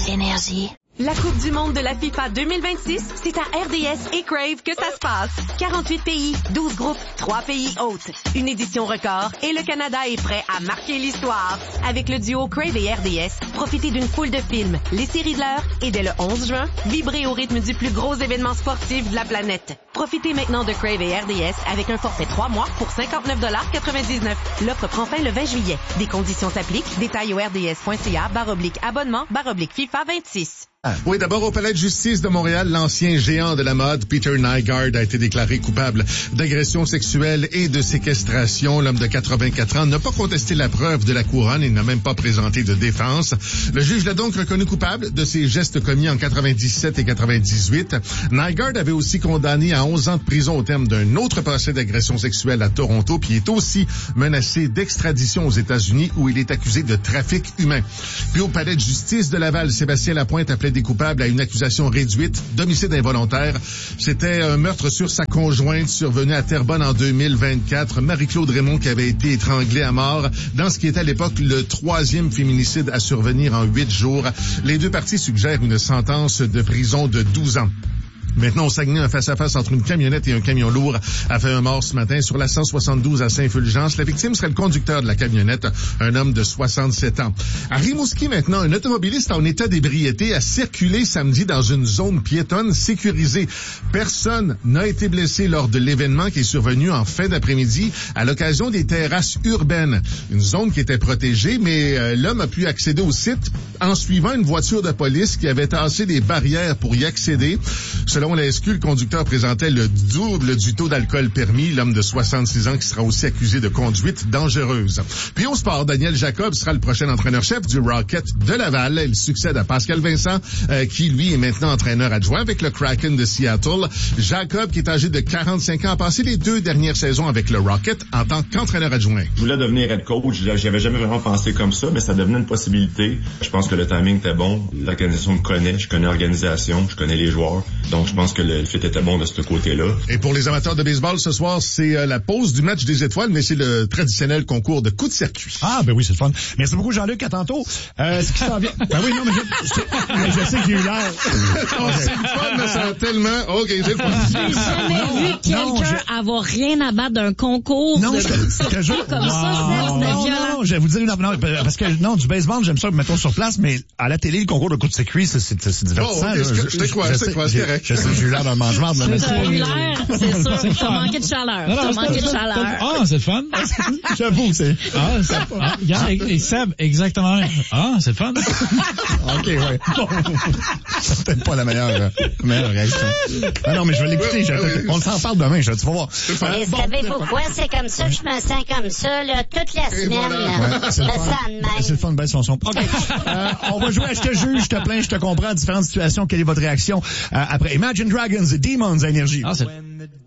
Énergie. La Coupe du monde de la FIFA 2026, c'est à RDS et Crave que ça se passe. 48 pays, 12 groupes, 3 pays hôtes. Une édition record et le Canada est prêt à marquer l'histoire. Avec le duo Crave et RDS, profitez d'une foule de films, les séries de l'heure et dès le 11 juin, vibrez au rythme du plus gros événement sportif de la planète. Profitez maintenant de Crave et RDS avec un forfait 3 mois pour 59,99 $. L'offre prend fin le 20 juillet. Des conditions s'appliquent. Détails au rds.ca/abonnement/FIFA 26. Oui, d'abord au palais de justice de Montréal, l'ancien géant de la mode, Peter Nygard, a été déclaré coupable d'agression sexuelle et de séquestration. L'homme de 84 ans n'a pas contesté la preuve de la couronne et n'a même pas présenté de défense. Le juge l'a donc reconnu coupable de ses gestes commis en 97 et 98. Nygard avait aussi condamné à 11 ans de prison au terme d'un autre procès d'agression sexuelle à Toronto, puis est aussi menacé d'extradition aux États-Unis où il est accusé de trafic humain. Puis au palais de justice de Laval, Sébastien Lapointe appelait des coupables à une accusation réduite d'homicide involontaire. C'était un meurtre sur sa conjointe survenu à Terrebonne en 2024. Marie-Claude Raymond qui avait été étranglée à mort dans ce qui était à l'époque le 3e féminicide à survenir en 8 jours. Les deux parties suggèrent une sentence de prison de 12 ans. Maintenant, au Saguenay, un face-à-face entre une camionnette et un camion lourd a fait un mort ce matin sur la 172 à Saint-Fulgence. La victime serait le conducteur de la camionnette, un homme de 67 ans. À Rimouski, maintenant, un automobiliste en état d'ébriété a circulé samedi dans une zone piétonne sécurisée. Personne n'a été blessé lors de l'événement qui est survenu en fin d'après-midi à l'occasion des terrasses urbaines. Une zone qui était protégée, mais l'homme a pu accéder au site en suivant une voiture de police qui avait tassé des barrières pour y accéder. Selon la SQ, le conducteur présentait le double du taux d'alcool permis. L'homme de 66 ans qui sera aussi accusé de conduite dangereuse. Puis au sport, Daniel Jacob sera le prochain entraîneur-chef du Rocket de Laval. Il succède à Pascal Vincent, qui lui est maintenant entraîneur adjoint avec le Kraken de Seattle. Jacob, qui est âgé de 45 ans, a passé les 2 dernières saisons avec le Rocket en tant qu'entraîneur adjoint. Je voulais devenir head coach. J'y avais jamais vraiment pensé comme ça, mais ça devenait une possibilité. Je pense que le timing était bon. L'organisation me connaît. Je connais l'organisation. Je connais les joueurs. Donc, je pense que le fit était bon de ce côté-là. Et pour les amateurs de baseball, ce soir, c'est la pause du match des étoiles, mais c'est le traditionnel concours de coups de circuit. Ah, ben oui, c'est le fun. Merci beaucoup, Jean-Luc. À tantôt. Ce qui s'en vient. Ben oui, non, mais je sais qu'il y a eu l'air. C'est le fun, mais ça a tellement... OK, j'ai le fun. J'ai jamais vu quelqu'un avoir rien à battre d'un concours de coups de circuit comme ça, c'était violent. Non, je vais vous dire, non, parce que, non, du baseball, j'aime ça, mettons sur place, mais à la télé, le concours de coups de circuit, c'est divertissant. Oh, okay, je te crois, c'est correct. Je sais, j'ai eu l'air d'un mange-marde. T'as eu l'air, c'est sûr. T'as manqué de chaleur. Ah, c'est le fun. J'avoue, c'est... Regarde, et Seb, exactement. Ah, c'est le fun. OK, ouais. Bon. C'est peut-être pas la meilleure réaction. Ah non, mais je vais l'écouter. On s'en parle demain, tu vas voir. Et savez-vous quoi? C'est comme ça, je me sens comme ça, là, toute la semaine. Voilà. Ouais, c'est le fun de baisser son son. OK. On va jouer à Je te juge, je te plains, je te comprends, différentes situations. Quelle est votre réaction après Imagine Dragons et Demons à Énergie? Ah, c'est...